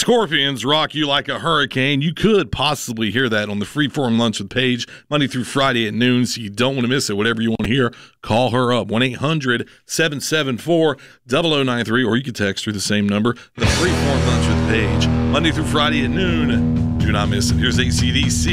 Scorpions rock you like a hurricane. You could possibly hear that on the Freeform Lunch with Paige, Monday through Friday at noon, so you don't want to miss it. Whatever you want to hear, call her up, 1-800-774-0093, or you can text her the same number, the Freeform Lunch with Paige, Monday through Friday at noon. Do not miss it. Here's AC/DC.